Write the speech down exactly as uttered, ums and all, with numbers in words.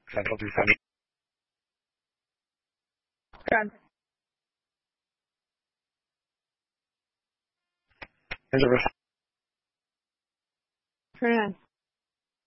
Central two seventy. Good. Here's a Turn on.